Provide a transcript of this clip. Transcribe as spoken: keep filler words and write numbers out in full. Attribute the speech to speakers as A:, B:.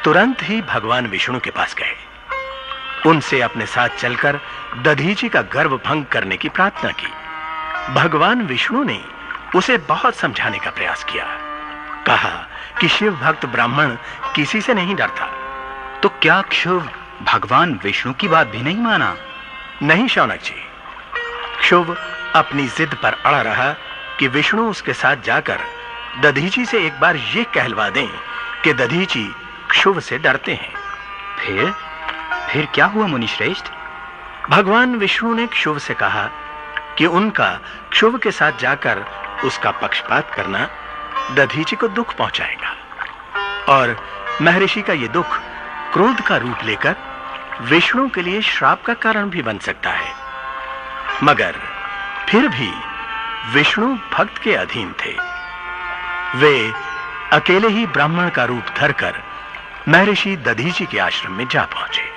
A: तुरंत ही भगवान विष्णु के पास गए। उनसे अपने साथ चलकर दधीचि का गर्व भंग करने की प्रार्थना की। भगवान विष्णु ने उसे बहुत समझाने का प्रयास किया। कहा कि शिव भक्त ब्राह्मण किसी से नहीं डरता।
B: तो क्या क्षुभ भगवान विष्णु की बात भी नहीं माना?
A: नहीं शौनक जी, क्षुभ अपनी जिद पर अड़ा रहा कि विष्णु उसके साथ जाकर दधीचि से एक बार यह कहलवा दें कि दधीचि क्षुभ से डरते हैं।
B: फिर फिर क्या हुआ मुनि श्रेष्ठ?
A: भगवान विष्णु ने क्षुभ से कहा कि उनका क्षुभ के साथ जाकर उसका पक्षपात करना दधीचि को दुख पहुंचाएगा और महर्षि का यह दुख क्रोध का रूप लेकर विष्णु के लिए श्राप का कारण भी बन सकता है। मगर फिर भी विष्णु भक्त के अधीन थे। वे अकेले ही ब्राह्मण का रूप धरकर महर्षि दधीचि के आश्रम में जा पहुंचे।